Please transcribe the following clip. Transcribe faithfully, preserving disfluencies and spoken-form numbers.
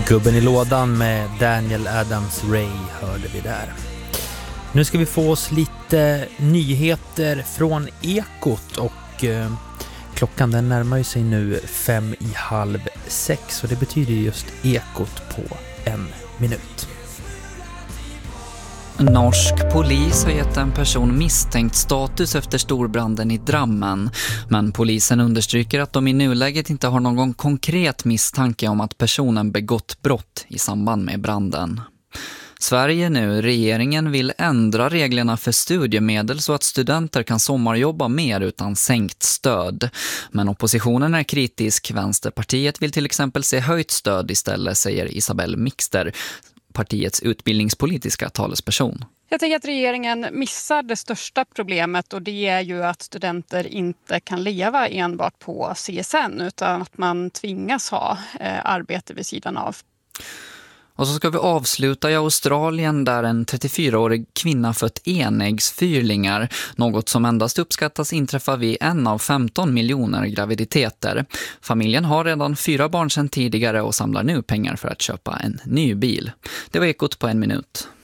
Gubben i lådan med Daniel Adams-Ray hörde vi där. Nu ska vi få oss lite nyheter från Ekot och eh, klockan den närmar sig nu fem i halv sex och det betyder just Ekot på en minut. Norsk polis har gett en person misstänkt status efter storbranden i Drammen, men polisen understryker att de i nuläget inte har någon konkret misstanke om att personen begått brott i samband med branden. Sverige nu, regeringen vill ändra reglerna för studiemedel så att studenter kan sommarjobba mer utan sänkt stöd. Men oppositionen är kritisk. Vänsterpartiet vill till exempel se höjt stöd istället, säger Isabelle Mixter, partiets utbildningspolitiska talesperson. Jag tänker att regeringen missar det största problemet och det är ju att studenter inte kan leva enbart på C S N utan att man tvingas ha eh, arbete vid sidan av. Och så ska vi avsluta i Australien där en trettiofyraårig kvinna fött enäggsfyrlingar, något som endast uppskattas inträffa vid en av femton miljoner graviditeter. Familjen har redan fyra barn sedan tidigare och samlar nu pengar för att köpa en ny bil. Det var Ekot på en minut.